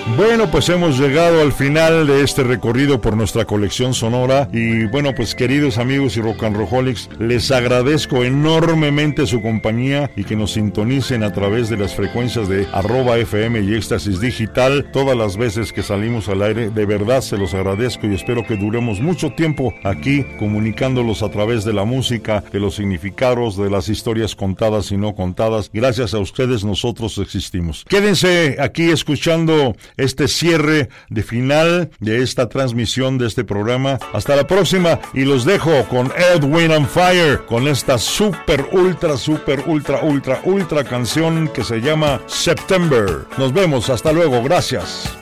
Bueno, pues hemos llegado al final de este recorrido por nuestra colección sonora y bueno, pues queridos amigos y rock and rollholics, les agradezco enormemente su compañía y que nos sintonicen a través de las frecuencias de @FM y Éxtasis Digital todas las veces que salimos al aire. De verdad se los agradezco y espero que duremos mucho tiempo aquí comunicándolos a través de la música, de los significados, de las historias contadas y no contadas. Gracias a ustedes nosotros existimos. Quédense aquí escuchando este cierre de final de esta transmisión de este programa. Hasta la próxima y los dejo con Earth, Wind and Fire, con esta super ultra canción que se llama September. Nos vemos, hasta luego, gracias.